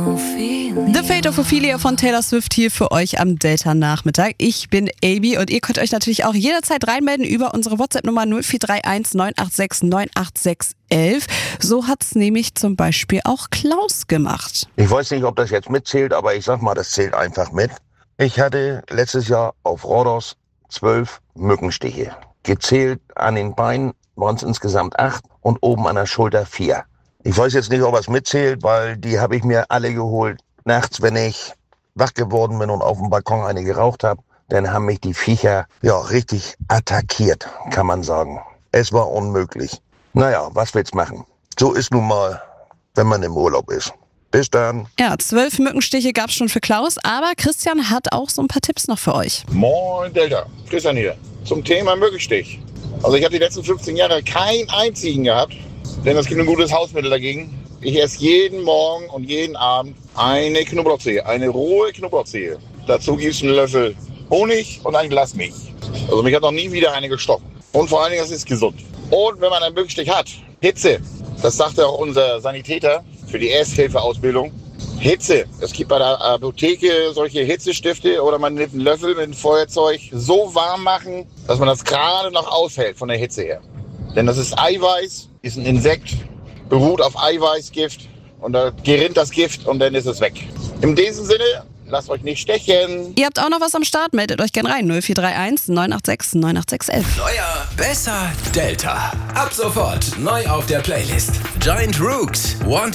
The Fate of Ophelia von Taylor Swift hier für euch am Delta-Nachmittag. Ich bin Amy und ihr könnt euch natürlich auch jederzeit reinmelden über unsere WhatsApp-Nummer 0431 986 98611. So hat's nämlich zum Beispiel auch Klaus gemacht. Ich weiß nicht, ob das jetzt mitzählt, aber ich sag mal, das zählt einfach mit. Ich hatte letztes Jahr auf Rhodos 12 Mückenstiche. Gezählt an den Beinen waren es insgesamt 8 und oben an der Schulter 4. Ich weiß jetzt nicht, ob es mitzählt, weil die habe ich mir alle geholt. Nachts, wenn ich wach geworden bin und auf dem Balkon eine geraucht habe, dann haben mich die Viecher richtig attackiert, kann man sagen. Es war unmöglich. Naja, was willst machen? So ist nun mal, wenn man im Urlaub ist. Bis dann. Ja, 12 Mückenstiche gab's schon für Klaus, aber Christian hat auch so ein paar Tipps noch für euch. Moin Delta, Christian hier. Zum Thema Mückenstich. Also ich habe die letzten 15 Jahre keinen einzigen gehabt, denn es gibt ein gutes Hausmittel dagegen. Ich esse jeden Morgen und jeden Abend eine Knoblauchzehe, eine rohe Knoblauchzehe. Dazu gibt es einen Löffel Honig und ein Glas Milch. Also mich hat noch nie wieder eine gestochen. Und vor allen Dingen, es ist gesund. Und wenn man einen Mückenstich hat, Hitze, das sagte auch unser Sanitäter für die Ersthilfeausbildung. Hitze, es gibt bei der Apotheke solche Hitzestifte oder man nimmt einen Löffel mit einem Feuerzeug so warm machen, dass man das gerade noch aushält von der Hitze her. Denn das ist Eiweiß, ist ein Insekt, beruht auf Eiweißgift und da gerinnt das Gift und dann ist es weg. In diesem Sinne, lasst euch nicht stechen. Ihr habt auch noch was am Start, meldet euch gern rein. 0431 986 98611. Neuer, besser, Delta. Ab sofort neu auf der Playlist. Giant Rooks, Want